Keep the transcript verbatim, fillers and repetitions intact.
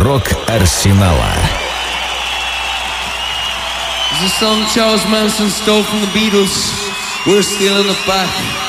рок-арсенала. The song Charles Manson stole from the Beatles. We're still in the back.